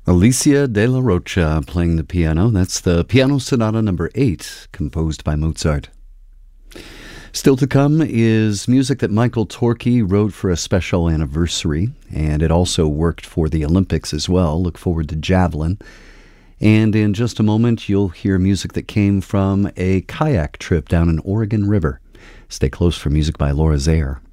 Alicia de la Rocha playing the piano. That's the Piano Sonata number 8, composed by Mozart. Still to come is music that Michael Torke wrote for a special anniversary, and it also worked for the Olympics as well. Look forward to Javelin. And in just a moment, you'll hear music that came from a kayak trip down an Oregon River. Stay close for music by Laura Zaire.